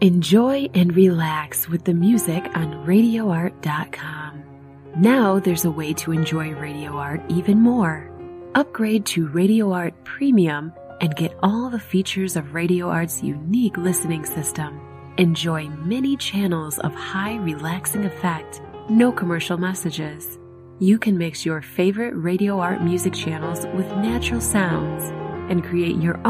Enjoy and relax with the music on RadioArt.com. Now there's a way to enjoy Radio Art even more. Upgrade to Radio Art Premium and get all the features of Radio Art's unique listening system. Enjoy many channels of high relaxing effect, no commercial messages. You can mix your favorite Radio Art music channels with natural sounds and create your